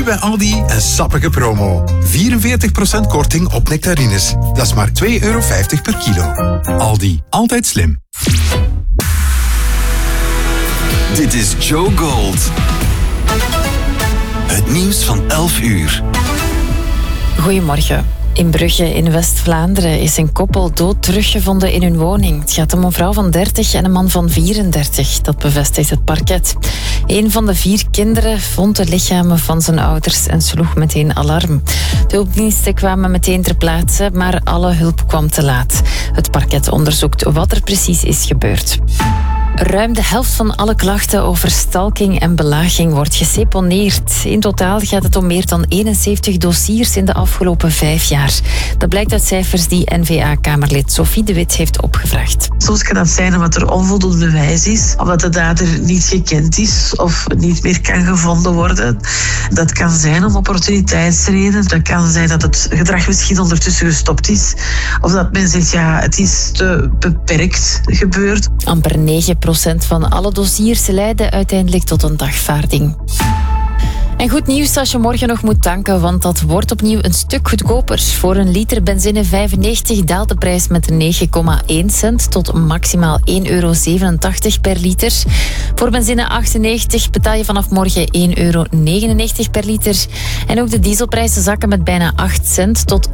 bij Aldi een sappige promo. 44% korting op nectarines. Dat is maar €2,50 per kilo. Aldi, altijd slim. Dit is Joe Gold. Het nieuws van 11 uur. Goedemorgen. In Brugge in West-Vlaanderen is een koppel dood teruggevonden in hun woning. Het gaat om een vrouw van 30 en een man van 34. Dat bevestigt het parket. Een van de 4 kinderen vond de lichamen van zijn ouders en sloeg meteen alarm. De hulpdiensten kwamen meteen ter plaatse, maar alle hulp kwam te laat. Het parket onderzoekt wat er precies is gebeurd. Ruim de helft van alle klachten over stalking en belaging wordt geseponeerd. In totaal gaat het om meer dan 71 dossiers in de afgelopen 5 jaar. Dat blijkt uit cijfers die N-VA-Kamerlid Sophie de Wit heeft opgevraagd. Soms kan dat zijn omdat er onvoldoende bewijs is, omdat de dader niet gekend is of niet meer kan gevonden worden. Dat kan zijn om opportuniteitsreden. Dat kan zijn dat het gedrag misschien ondertussen gestopt is. Of dat men zegt, ja, het is te beperkt gebeurd. Amper 9% van alle dossiers leiden uiteindelijk tot een dagvaarding. En goed nieuws als je morgen nog moet tanken, want dat wordt opnieuw een stuk goedkoper. Voor een liter benzine 95 daalt de prijs met 9,1 cent tot maximaal €1,87 per liter. Voor benzine 98 betaal je vanaf morgen €1,99 per liter. En ook de dieselprijzen zakken met bijna 8 cent tot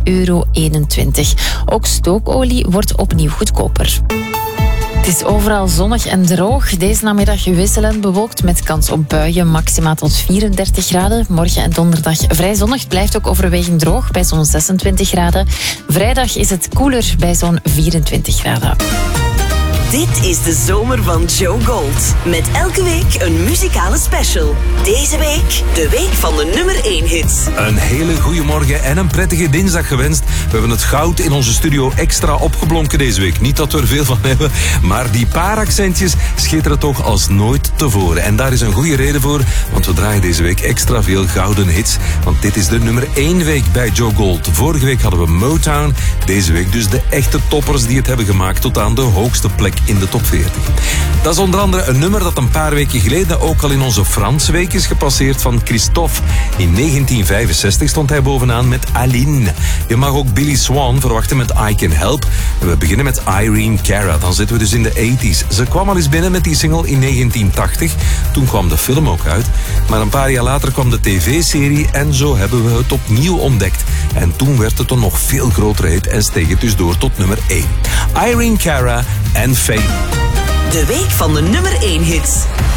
€2,21. Ook stookolie wordt opnieuw goedkoper. Het is overal zonnig en droog. Deze namiddag wisselend bewolkt met kans op buien, maximaal tot 34 graden. Morgen en donderdag vrij zonnig, blijft ook overwegend droog bij zo'n 26 graden. Vrijdag is het koeler bij zo'n 24 graden. Dit is de zomer van Joe Gold. Met elke week een muzikale special. Deze week de week van de nummer 1 hits. Een hele goede morgen en een prettige dinsdag gewenst. We hebben het goud in onze studio extra opgeblonken deze week. Niet dat we er veel van hebben, maar die paar accentjes schitteren toch als nooit tevoren. En daar is een goede reden voor, want we draaien deze week extra veel gouden hits. Want dit is de nummer 1 week bij Joe Gold. Vorige week hadden we Motown. Deze week dus de echte toppers die het hebben gemaakt tot aan de hoogste plek in de top 40. Dat is onder andere een nummer dat een paar weken geleden ook al in onze Franse week is gepasseerd van Christophe. In 1965 stond hij bovenaan met Aline. Je mag ook Billy Swan verwachten met I Can Help. En we beginnen met Irene Cara. Dan zitten we dus in de 80s. Ze kwam al eens binnen met die single in 1980. Toen kwam de film ook uit. Maar een paar jaar later kwam de tv-serie en zo hebben we het opnieuw ontdekt. En toen werd het een nog veel grotere hit en steeg het dus door tot nummer 1. Irene Cara en Fame. De week van de nummer 1 hits.